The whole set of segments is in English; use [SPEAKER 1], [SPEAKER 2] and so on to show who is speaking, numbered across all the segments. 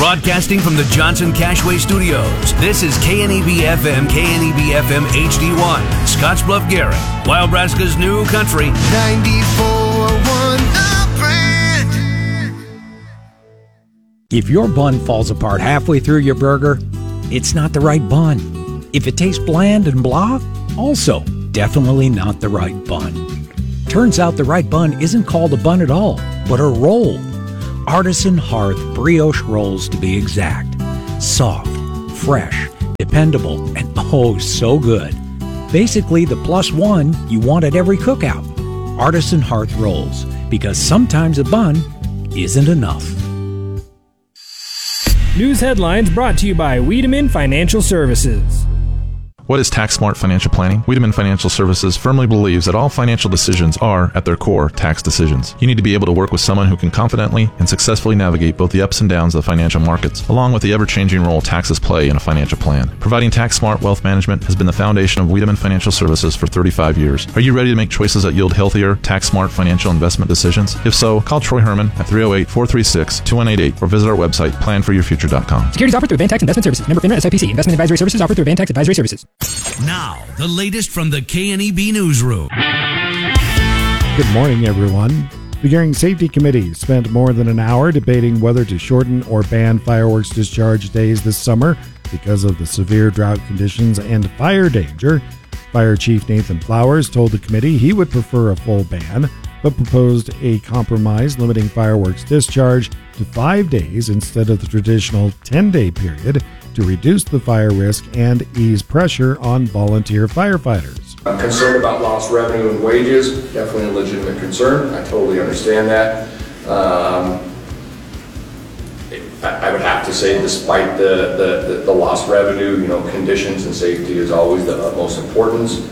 [SPEAKER 1] Broadcasting from the Johnson Cashway Studios, this is KNEB-FM, KNEB-FM HD1, Scottsbluff, Gary, Wildbraska's new country.
[SPEAKER 2] 94.1
[SPEAKER 3] If your bun falls apart halfway through your burger, it's not the right bun. If it tastes bland and blah, also definitely not the right bun. Turns out the right bun isn't called a bun at all, but a roll. Artisan Hearth brioche rolls, to be exact. Soft, fresh, dependable, and oh so good. Basically the plus one you want at every cookout. Artisan Hearth rolls, because sometimes a bun isn't enough.
[SPEAKER 4] News headlines brought to you by Wiedemann Financial Services.
[SPEAKER 5] What is tax-smart financial planning? Wiedemann Financial Services firmly believes that all financial decisions are, at their core, tax decisions. You need to be able to work with someone who can confidently and successfully navigate both the ups and downs of the financial markets, along with the ever-changing role taxes play in a financial plan. Providing tax-smart wealth management has been the foundation of Wiedemann Financial Services for 35 years. Are you ready to make choices that yield healthier, tax-smart financial investment decisions? If so, call Troy Herman at 308-436-2188 or visit our website, planforyourfuture.com.
[SPEAKER 4] Securities offered through Advantax Investment Services. Member FINRA SIPC. Investment advisory services offered through Advantax Advisory Services.
[SPEAKER 1] Now, the latest from the KNEB Newsroom.
[SPEAKER 6] Good morning, everyone. The Gering Safety Committee spent more than an hour debating whether to shorten or ban fireworks discharge days this summer because of the severe drought conditions and fire danger. Fire Chief Nathan Flowers told the committee he would prefer a full ban, but proposed a compromise limiting fireworks discharge to 5 days instead of the traditional 10-day period to reduce the fire risk and ease pressure on volunteer firefighters.
[SPEAKER 7] I'm concerned about lost revenue and wages, definitely a legitimate concern. I totally understand that. I would have to say, despite the lost revenue, conditions and safety is always the utmost importance.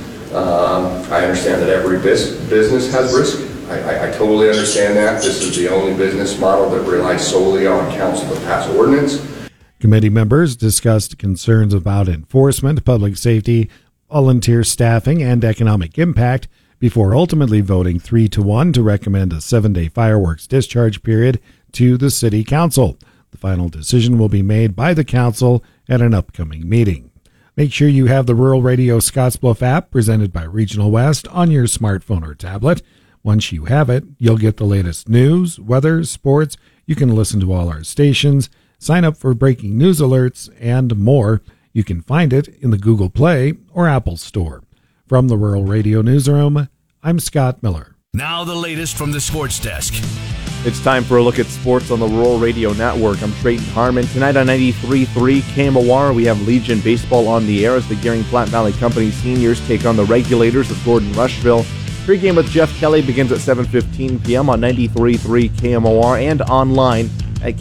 [SPEAKER 7] I understand that every business has risk. I totally understand that. This is the only business model that relies solely on council to pass ordinance.
[SPEAKER 6] Committee members discussed concerns about enforcement, public safety, volunteer staffing, and economic impact before ultimately voting 3-1 to recommend a 7-day fireworks discharge period to the City Council. The final decision will be made by the Council at an upcoming meeting. Make sure you have the Rural Radio Scottsbluff app presented by Regional West on your smartphone or tablet. Once you have it, you'll get the latest news, weather, sports. You can listen to all our stations, sign up for breaking news alerts, and more. You can find it in the Google Play or Apple Store. From the Rural Radio Newsroom, I'm Scott Miller.
[SPEAKER 1] Now the latest from the Sports Desk.
[SPEAKER 8] It's time for a look at sports on the Rural Radio Network. I'm Trayton Harmon. Tonight on 93.3 KMOR, we have Legion Baseball on the air as the Gering Platte Valley Company seniors take on the Regulators of Gordon Rushville. Pregame with Jeff Kelly begins at 7:15 p.m. on 93.3 KMOR and online at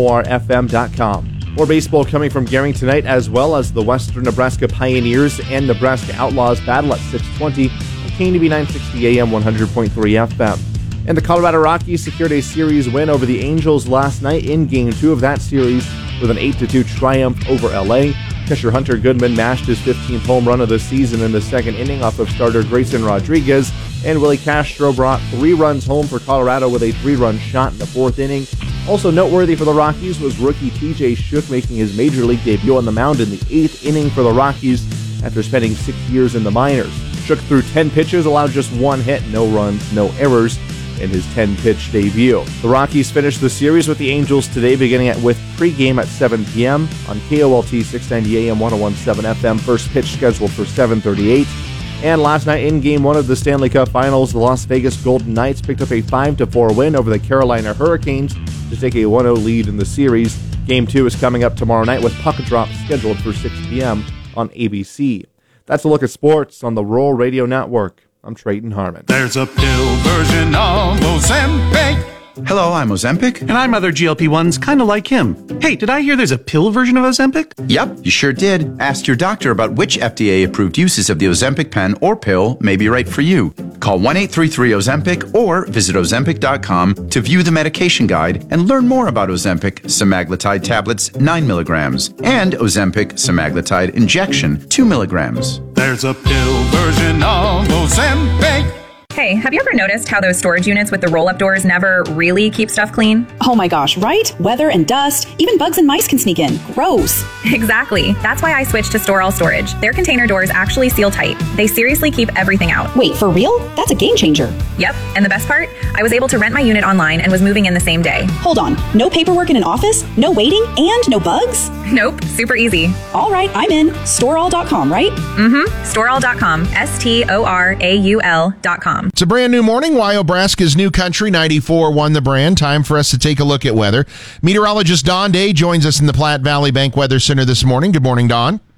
[SPEAKER 8] KMORFM.com. More baseball coming from Gering tonight, as well as the Western Nebraska Pioneers and Nebraska Outlaws battle at 6:20 on KNEB 960 AM 100.3 FM. And the Colorado Rockies secured a series win over the Angels last night in Game 2 of that series with an 8-2 triumph over LA. Catcher Hunter Goodman mashed his 15th home run of the season in the second inning off of starter Grayson Rodriguez, and Willie Castro brought 3 runs home for Colorado with a 3-run shot in the 4th inning. Also noteworthy for the Rockies was rookie TJ Shook making his major league debut on the mound in the 8th inning for the Rockies after spending 6 years in the minors. Shook threw 10 pitches, allowed just 1 hit, no runs, no errors in his 10-pitch debut. The Rockies finished the series with the Angels today, beginning with pregame at 7 p.m. on KOLT 690 AM 101.7 FM. First pitch scheduled for 7:38. And last night in Game 1 of the Stanley Cup Finals, the Las Vegas Golden Knights picked up a 5-4 win over the Carolina Hurricanes to take a 1-0 lead in the series. Game 2 is coming up tomorrow night with puck drop scheduled for 6 p.m. on ABC. That's a look at sports on the Rural Radio Network. I'm Trayton Harmon.
[SPEAKER 2] There's a pill version of Ozempic.
[SPEAKER 9] Hello, I'm Ozempic.
[SPEAKER 10] And I'm other GLP-1s kind of like him. Hey, did I hear there's a pill version of Ozempic?
[SPEAKER 9] Yep, you sure did. Ask your doctor about which FDA-approved uses of the Ozempic pen or pill may be right for you. Call 1-833-OZEMPIC or visit Ozempic.com to view the medication guide and learn more about Ozempic semaglutide tablets 9 milligrams and Ozempic semaglutide injection 2 milligrams.
[SPEAKER 2] There's a pill version of Ozempic.
[SPEAKER 11] Hey, have you ever noticed how those storage units with the roll-up doors never really keep stuff clean?
[SPEAKER 12] Oh my gosh, right? Weather and dust, even bugs and mice can sneak in. Gross.
[SPEAKER 11] Exactly. That's why I switched to Store All Storage. Their container doors actually seal tight. They seriously keep everything out.
[SPEAKER 12] Wait, for real? That's a game changer.
[SPEAKER 11] Yep, and the best part? I was able to rent my unit online and was moving in the same day.
[SPEAKER 12] Hold on, no paperwork in an office? No waiting? And no bugs?
[SPEAKER 11] Nope, super easy.
[SPEAKER 12] All right, I'm in. StoreAll.com, right?
[SPEAKER 11] Mm-hmm. StoreAll.com. STORAUL.com.
[SPEAKER 13] It's a brand new morning. Wyobraska's New Country 94 won the brand. Time for us to take a look at weather. Meteorologist Don Day joins us in the Platte Valley Bank Weather Center this morning. Good morning, Don.